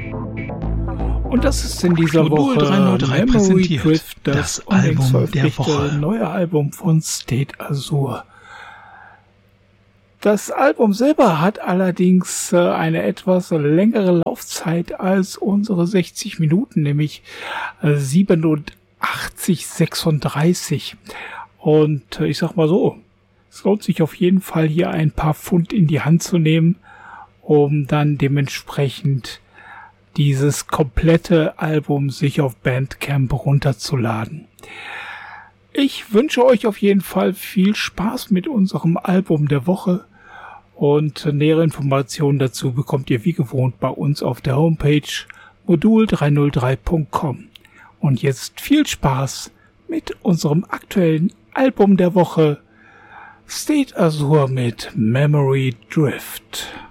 Und das ist in dieser Modul Woche 303 Memory Drift, das das Album der unlängst Woche. veröffentlichte neue Album von State Azure. Das Album selber hat allerdings eine etwas längere Laufzeit als unsere 60 Minuten, nämlich 87,36. Und ich sag mal so, es lohnt sich auf jeden Fall hier ein paar Pfund in die Hand zu nehmen, um dann dementsprechend dieses komplette Album sich auf Bandcamp runterzuladen. Ich wünsche euch auf jeden Fall viel Spaß mit unserem Album der Woche und nähere Informationen dazu bekommt ihr wie gewohnt bei uns auf der Homepage modul303.com. Und jetzt viel Spaß mit unserem aktuellen Album der Woche, State Azure mit Memory Drift.